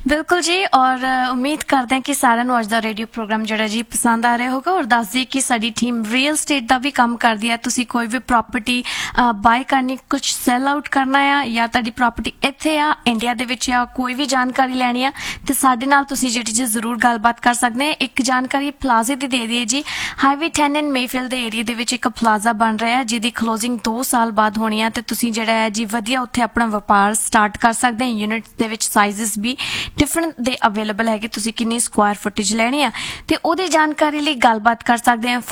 बिल्कुल जी। और उम्मीद करते हैं कि सारिਆਂ ਨੂੰ ਅੱਜ ਦਾ ਰੇਡੀਓ ਪ੍ਰੋਗਰਾਮ ਜਿਹੜਾ ਜੀ ਪਸੰਦ ਆ ਰਿਹਾ ਹੋਗਾ। ਔਰ ਦੱਸ ਦਈਏ ਕਿ ਸਾਡੀ ਟੀਮ ਰੀਅਲ ਸਟੇਟ ਦਾ ਵੀ ਕੰਮ ਕਰਦੀ ਹੈ। ਤੁਸੀਂ ਕੋਈ ਵੀ ਪ੍ਰਾਪਰਟੀ ਬਾਏ ਕਰਨੀ, ਕੁਝ ਸੈਲ ਆਊਟ ਕਰਨਾ ਆ, ਜਾਂ ਤੁਹਾਡੀ ਪ੍ਰਾਪਰਟੀ ਇੱਥੇ ਆ ਇੰਡੀਆ ਦੇ ਵਿੱਚ ਆ, ਕੋਈ ਵੀ ਜਾਣਕਾਰੀ ਲੈਣੀ ਆ ਤੇ ਸਾਡੇ ਨਾਲ ਤੁਸੀਂ ਜਿਹੜੀ ਜੀ ਜ਼ਰੂਰ ਗੱਲਬਾਤ ਕਰ ਸਕਦੇ ਆ। ਇੱਕ ਜਾਣਕਾਰੀ ਪਲਾਜ਼ੇ ਦੀ ਦੇ ਦਈਏ ਜੀ। ਹਾਈਵੇ 10 ਐਂਡ ਮੇਫੀਲਡ ਦੇ ਏਰੀਆ ਦੇ ਵਿੱਚ ਇੱਕ ਪਲਾਜ਼ਾ ਬਣ ਰਿਹਾ ਜਿਹਦੀ ਕਲੋਜ਼ਿੰਗ 2 ਸਾਲ ਬਾਅਦ ਹੋਣੀ ਆ ਤੇ ਤੁਸੀਂ ਜਿਹੜਾ ਹੈ ਜੀ ਵਧੀਆ ਉੱਥੇ ਆਪਣਾ ਵਪਾਰ ਸਟਾਰਟ ਕਰ ਸਕਦੇ ਆ। ਯੂਨਿਟਸ ਦੇ ਵਿੱਚ ਸਾਈਜ਼ਸ ਵੀ ਡਿਫਰੈਂਟ ਦੇ ਅਵੇਲੇਬਲ ਹੈਗੇ। ਤੁਸੀਂ ਕਿੰਨੀ ਸਕੁਆਇਰ ਫੁਟੇਜ ਲੈਣੀ ਆ ਤੇ ਉਹਦੀ ਜਾਣਕਾਰੀ ਲਈ ਗੱਲਬਾਤ ਕਰ ਸਕਦੇ ਆ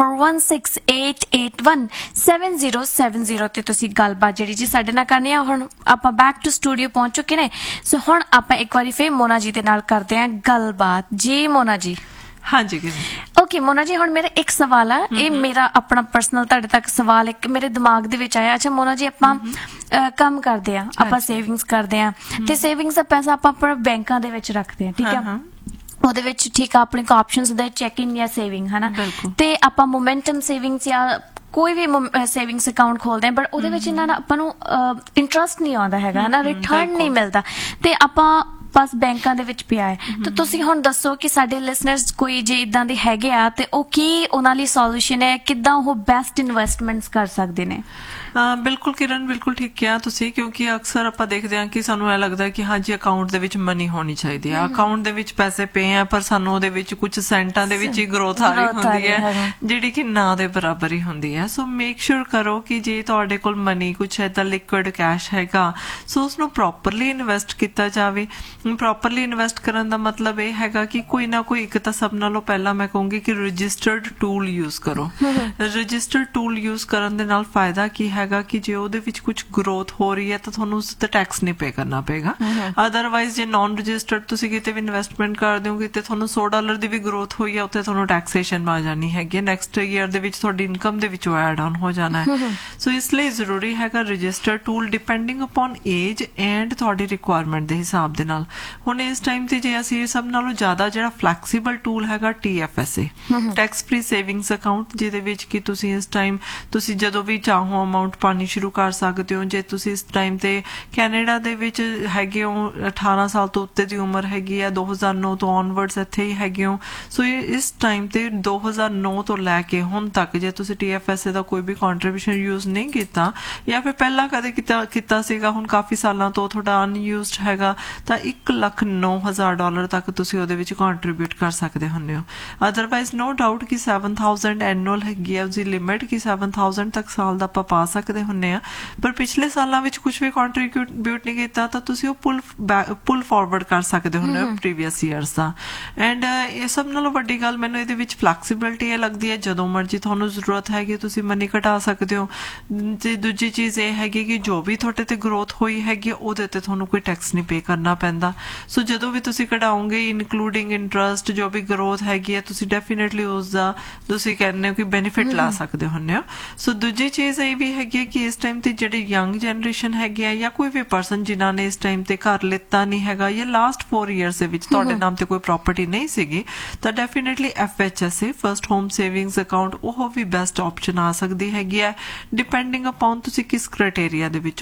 4168817070 ਤੇ ਤੁਸੀਂ ਗੱਲਬਾਤ ਜਿਹੜੀ ਜੀ ਸਾਡੇ ਨਾਲ ਕਰਨੀ ਆ। ਹੁਣ ਆਪਾਂ ਬੈਕ ਟੂ ਸਟੂਡੀਓ ਪਹੁੰਚ ਚੁੱਕੇ ਨੇ। ਸੋ ਹੁਣ ਆਪਾਂ ਇੱਕ ਵਾਰੀ ਫੇਰ ਮੋਨਾ ਜੀ ਦੇ ਨਾਲ ਕਰਦੇ ਆ ਗੱਲਬਾਤ। ਜੀ ਮੋਨਾ ਜੀ। हाँ जी ओके मोना जी, हुण मेरा एक सवाल है, ये मेरा अपना पर्सनल तुहाडे तक सवाल एक मेरे दिमाग दे विच आया। अच्छा मोना जी, आपां काम करदे आ, आपां सेविंग्स करदे आ ते सेविंग्स दा पैसा आपां अपने बैंकां दे विच रखदे आ, ठीक है। ਉਹਦੇ ਵਿੱਚ ਠੀਕ ਆ ਆਪਣੇ ਕੋ ਆਪਸ਼ਨਸ ਦੇ ਚੈਕਿੰਗ ਜਾਂ ਸੇਵਿੰਗ ਹੈ ਨਾ, ਤੇ ਆਪਾਂ ਮੋਮੈਂਟਮ ਸੇਵਿੰਗਸ ਜਾਂ ਕੋਈ ਵੀ ਸੇਵਿੰਗਸ ਅਕਾਊਂਟ ਖੋਲਦੇ ਆ ਬਟ ਉਹਦੇ ਵਿੱਚ ਇਹਨਾਂ ਨਾਲ ਆਪਾਂ ਨੂੰ ਇੰਟਰਸਟ ਨਹੀਂ ਆਉਂਦਾ ਹੈਗਾ ਹੈ ਨਾ, ਰਿਟਰਨ ਨਹੀਂ ਮਿਲਦਾ ਤੇ ਆਪਾਂ ਬਸ ਬੈਂਕਾਂ ਦੇ ਵਿੱਚ ਪਿਆ ਹੈ। ਤੇ ਤੁਸੀਂ ਹੁਣ ਦੱਸੋ ਕਿ ਸਾਡੇ ਲਿਸਨਰਸ ਕੋਈ ਜੇ ਇਦਾਂ ਦੇ ਹੈਗੇ ਆ ਤੇ ਉਹ ਕੀ ਉਹਨਾਂ ਲਈ ਸੋਲੂਸ਼ਨ ਹੈ, ਕਿੱਦਾਂ ਉਹ ਬੈਸਟ ਇਨਵੈਸਟਮੈਂਟਸ ਕਰ ਸਕਦੇ ਨੇ? ਬਿਲਕੁਲ ਕਿਰਨ, ਬਿਲਕੁਲ ਠੀਕ ਕਿਹਾ ਤੁਸੀਂ, ਕਿਉਂਕਿ ਅਕਸਰ ਆਪਾਂ ਦੇਖਦੇ ਹਾਂ ਕਿ ਸਾਨੂੰ ਇਹ ਲੱਗਦਾ ਕਿ ਹਾਂਜੀ ਅਕਾਊਂਟ ਦੇ ਵਿੱਚ ਮਨੀ ਹੋਣੀ ਚਾਹੀਦੀ ਹੈ, ਅਕਾਊਂਟ ਦੇ ਵਿੱਚ ਪੈਸੇ ਪਏ ਆ ਪਰ ਸਾਨੂੰ ਉਹਦੇ ਵਿੱਚ ਕੁਝ ਸੈਂਟਾਂ ਦੇ ਵਿੱਚ ਹੀ ਗਰੋਥ ਆ ਰਹੀ ਹੁੰਦੀ ਹੈ ਜਿਹੜੀ ਕਿ ਨਾ ਦੇ ਬਰਾਬਰ ਹੀ ਹੁੰਦੀ ਹੈ। ਸੋ ਮੇਕ ਸ਼ੋਰ ਕਰੋ ਕਿ ਜੇ ਤੁਹਾਡੇ ਕੋਲ ਮਨੀ ਕੁਛ ਏਦਾਂ ਲਿਕੁਇਡ ਕੈਸ਼ ਹੈਗਾ ਸੋ ਉਸਨੂੰ ਪ੍ਰੋਪਰਲੀ ਇਨਵੈਸਟ ਕੀਤਾ ਜਾਵੇ। ਪ੍ਰੋਪਰਲੀ ਇਨਵੈਸਟ ਕਰਨ ਦਾ ਮਤਲਬ ਇਹ ਹੈਗਾ ਕਿ ਕੋਈ ਨਾ ਕੋਈ ਇੱਕ ਤਾਂ ਸਭ ਨਾਲੋਂ ਪਹਿਲਾਂ ਮੈਂ ਕਹੂੰਗੀ ਕਿ ਰਜਿਸਟਰਡ ਟੂਲ ਯੂਜ਼ ਕਰੋ। ਰਜਿਸਟਰਡ ਟੂਲ ਯੂਜ਼ ਕਰਨ ਦੇ ਨਾਲ ਫਾਇਦਾ ਕੀ ਹੈਗਾ ਕਿ ਜੇ ਉਹਦੇ ਵਿੱਚ ਕੁਝ ਗਰੋਥ ਹੋ ਰਹੀ ਹੈ ਤਾਂ ਤੁਹਾਨੂੰ ਉਸ ਤੇ ਟੈਕਸ ਨਹੀਂ ਪੇ ਕਰਨਾ ਪਏਗਾ। ਅਦਰਵਾਈਜ਼ ਜੇ ਨਾਨ ਰਜਿਸਟਰਡ ਤੁਸੀਂ ਕਿਤੇ ਵੀ ਇਨਵੈਸਟਮੈਂਟ ਕਰਦੇ ਹੋ ਕਿਤੇ ਤੁਹਾਨੂੰ $100 ਦੀ ਵੀ ਗਰੋਥ ਹੋਈ ਹੈ ਉੱਥੇ ਤੁਹਾਨੂੰ ਟੈਕਸੇਸ਼ਨ ਆ ਜਾਣੀ ਹੈਗੀ, ਨੈਕਸਟ ਈਅਰ ਦੇ ਵਿੱਚ ਤੁਹਾਡੀ ਇਨਕਮ ਦੇ ਵਿੱਚੋਂ ਐਡ ਆਨ ਹੋ ਜਾਣਾ ਹੈ। ਸੋ ਇਸ ਲਈ ਜ਼ਰੂਰੀ ਹੈਗਾ registered tool depending upon age and ਤੁਹਾਡੀ ਰਿਕੁਆਇਰਮੈਂਟ ਦੇ ਹਿਸਾਬ ਦੇ ਨਾਲ। ਹੁਣ ਇਸ ਟਾਈਮ ਤੇ ਜੇ ਅਸੀਂ ਸਭ ਨਾਲੋਂ ਜ਼ਿਆਦਾ ਜਿਹੜਾ ਫਲੈਕਸੀਬਲ ਟੂਲ ਹੈਗਾ TFSA, tax free savings account, ਜਿਹਦੇ ਵਿੱਚ ਕਿ ਤੁਸੀਂ ਇਸ ਟਾਈਮ ਤੁਸੀਂ ਜਦੋਂ ਵੀ ਚਾਹੋ ਅਮਾਊਂਟ ਪਾਣੀ ਸ਼ੁਰੂ ਕਰ ਸਕਦੇ ਹੋ। ਜੇ ਤੁਸੀਂ ਇਸ ਟਾਈਮ ਤੇ ਕੈਨੇਡਾ ਦੇ ਵਿੱਚ ਹੈਗੇ ਹੋ, 18 ਸਾਲ ਤੋਂ ਉੱਤੇ ਦੀ ਉਮਰ ਹੈਗੀ ਆ, 2009 ਤੋਂ ਔਨਵਰਡਸ ਇੱਥੇ ਹੀ ਹੈਗੇ ਹੋ, ਸੋ ਇਸ ਟਾਈਮ ਤੇ 2009 ਤੋਂ ਲੈ ਕੇ ਹੁਣ ਤੱਕ ਜੇ ਤੁਸੀਂ TFSA ਦਾ ਕੋਈ ਵੀ ਕੰਟਰੀਬਿਊਸ਼ਨ ਯੂਜ਼ ਨਹੀਂ ਕੀਤਾ ਜਾਂ ਫਿਰ ਪਹਿਲਾਂ ਕਦੇ ਕੀਤਾ ਸੀਗਾ, ਹੁਣ ਕਾਫੀ ਸਾਲਾਂ ਤੋਂ ਤੁਹਾਡਾ ਅਨਯੂਜ਼ਡ ਹੈਗਾ ਤਾਂ $1,09,000 ਤੱਕ ਤੁਸੀਂ ਉਹਦੇ ਵਿੱਚ ਕੰਟਰੀਬਿਊਟ ਕਰ ਸਕਦੇ ਹੁੰਦੇ ਹੋ। ਅਦਰਵਾਈਜ਼ ਨੋ ਡਾਊਟ ਕਿ 7,000 ਐਨੂਅਲ ਹੈਗੀ ਆ ਉਸਦੀ ਲਿਮਿਟ ਕਿ 7,000 ਤੱਕ ਸਾਲ ਦਾ ਆਪਾਂ ਪਾ ਸਕਦੇ ਹੁੰਦੇ ਆ, ਪਰ ਪਿਛਲੇ ਸਾਲਾਂ ਵਿੱਚ ਕੁਝ ਵੀ ਕੰਟਰੀਬਿਊਟ ਨਹੀਂ ਕੀਤਾ ਤਾਂ ਤੁਸੀਂ ਉਹ ਪੁੱਲ ਫਾਰਵਰਡ ਕਰ ਸਕਦੇ ਹੁੰਦੇ ਹੋ ਪ੍ਰੀਵੀਅਸ ਈਅਰਸ ਦਾ। ਐਂਡ ਇਹ ਸਭ ਨਾਲੋਂ ਵੱਡੀ ਗੱਲ ਮੈਨੂੰ ਇਹਦੇ ਵਿੱਚ ਫਲੈਕਸੀਬਿਲਿਟੀ ਇਹ ਲੱਗਦੀ ਹੈ, ਜਦੋਂ ਮਰਜੀ ਤੁਹਾਨੂੰ ਜ਼ਰੂਰਤ ਹੈਗੀ ਤੁਸੀਂ ਮਨੀ ਘਟਾ ਸਕਦੇ ਹੋ। ਤੇ ਦੂਜੀ ਚੀਜ਼ ਇਹ ਹੈਗੀ ਕਿ ਜੋ ਵੀ ਤੁਹਾਡੇ ਤੇ ਗਰੋਥ ਹੋਈ ਹੈਗੀ ਉਹਦੇ ਤੇ ਤੁਹਾਨੂੰ ਕੋਈ ਟੈਕਸ ਨਹੀਂ ਪੇ ਕਰਨਾ ਪੈਂਦਾ। ਸੋ ਜਦੋਂ ਵੀ ਤੁਸੀਂ ਕਢਾਓਗੇ ਇਨਕਲੂਡਿੰਗ ਇੰਟਰਸਟ ਜੋ ਵੀ ਗਰੋਥ ਹੈਗੀ ਹੈ ਤੁਸੀਂ ਡੈਫੀਨੇਟਲੀ ਉਸ ਦਾ ਤੁਸੀਂ ਕਹਿੰਦੇ ਹੋ ਕਿ ਬੈਨੀਫਿਟ ਲਾ ਸਕਦੇ ਹੁੰਦੇ ਹੋ। ਸੋ ਦੂਜੀ ਚੀਜ਼ ਇਹ ਵੀ ਹੈਗੀ ਕਿ ਇਸ ਟਾਈਮ ਤੇ ਜਿਹੜੀ ਯੰਗ ਜਨਰੇਸ਼ਨ ਹੈਗੀ ਹੈ ਜਾਂ ਕੋਈ ਵੀ ਪਰਸਨ ਜਿਨ੍ਹਾਂ ਨੇ ਇਸ ਟਾਈਮ ਤੇ ਘਰ ਲਿੱਤਾ ਨਹੀਂ ਹੈਗਾ ਜਾਂ ਲਾਸਟ 4 ਇਅਰਸ ਦੇ ਵਿੱਚ ਤੁਹਾਡੇ ਨਾਮ ਤੇ ਕੋਈ ਪ੍ਰਾਪਰਟੀ ਨਹੀਂ ਸੀਗੀ ਤਾਂ definitely FHSA first home savings account ਉਹ ਵੀ ਬੈਸਟ ਆਪਸ਼ਨ ਆ ਸਕਦੀ ਹੈਗੀ ਹੈ, ਡਿਪੈਂਡਿੰਗ ਅਪਨ ਤੁਸੀਂ ਕਿਸ ਕ੍ਰਾਈਟੇਰੀਆ ਦੇ ਵਿੱਚ